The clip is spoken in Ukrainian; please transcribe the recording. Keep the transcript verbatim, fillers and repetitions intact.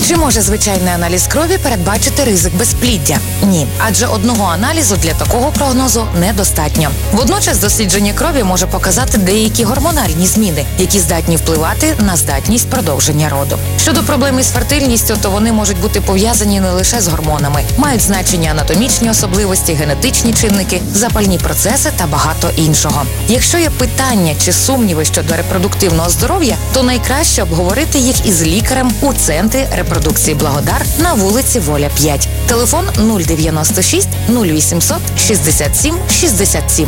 Чи може звичайний аналіз крові передбачити ризик безпліддя? Ні, адже одного аналізу для такого прогнозу недостатньо. Водночас дослідження крові може показати деякі гормональні зміни, які здатні впливати на здатність продовження роду. Щодо проблем із фертильністю, то вони можуть бути пов'язані не лише з гормонами, мають значення анатомічні особливості, генетичні чинники, запальні процеси та багато іншого. Якщо є питання чи сумніви щодо репродуктивного здоров'я, то найкраще обговорити їх із лікарем у центрі репродукції Благодар на вулиці Воля п'ять. Телефон нуль дев'яносто шість нуль вісімсот шістдесят сім шістдесят сім.